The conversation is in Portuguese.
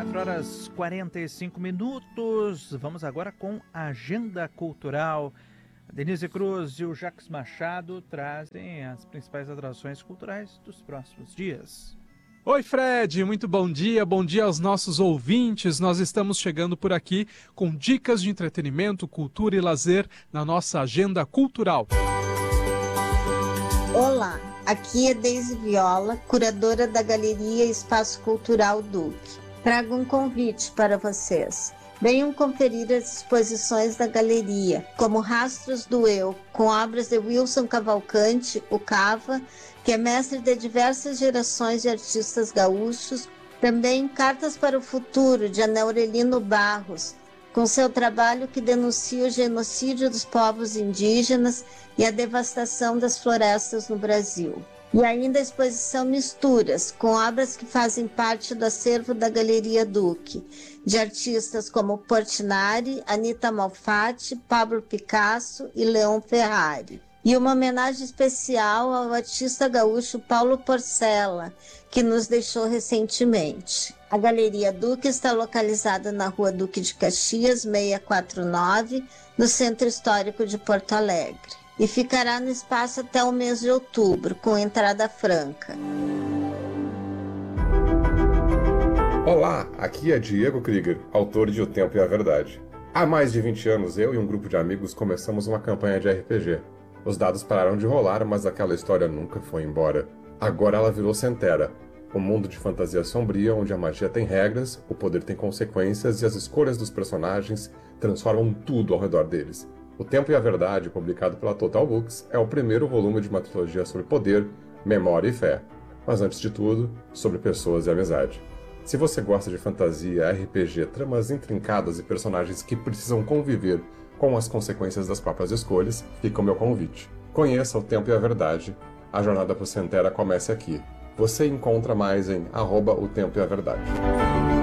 4 horas 45 minutos. Vamos agora com a Agenda Cultural. A Denise Cruz e o Jacques Machado trazem as principais atrações culturais dos próximos dias. Oi, Fred, muito bom dia aos nossos ouvintes. Nós estamos chegando por aqui com dicas de entretenimento, cultura e lazer na nossa Agenda Cultural. Olá, aqui é Deise Viola, curadora da Galeria Espaço Cultural Duque. Trago um convite para vocês. Venham conferir as exposições da galeria, como Rastros do Eu, com obras de Wilson Cavalcante, o Cava, que é mestre de diversas gerações de artistas gaúchos. Também Cartas para o Futuro, de Ana Aurelino Barros, com seu trabalho que denuncia o genocídio dos povos indígenas e a devastação das florestas no Brasil. E ainda a exposição Misturas, com obras que fazem parte do acervo da Galeria Duque, de artistas como Portinari, Anita Malfatti, Pablo Picasso e Leon Ferrari. E uma homenagem especial ao artista gaúcho Paulo Porcela, que nos deixou recentemente. A Galeria Duque está localizada na Rua Duque de Caxias, 649, no Centro Histórico de Porto Alegre. E ficará no espaço até o mês de outubro, com entrada franca. Olá, aqui é Diego Krieger, autor de O Tempo e a Verdade. Há mais de 20 anos, eu e um grupo de amigos começamos uma campanha de RPG. Os dados pararam de rolar, mas aquela história nunca foi embora. Agora ela virou Centera, um mundo de fantasia sombria onde a magia tem regras, o poder tem consequências e as escolhas dos personagens transformam tudo ao redor deles. O Tempo e a Verdade, publicado pela Total Books, é o primeiro volume de uma trilogia sobre poder, memória e fé, mas antes de tudo, sobre pessoas e amizade. Se você gosta de fantasia, RPG, tramas intrincadas e personagens que precisam conviver com as consequências das próprias escolhas, fica o meu convite. Conheça O Tempo e a Verdade. A jornada por Centera começa aqui. Você encontra mais em @O Tempo e a Verdade.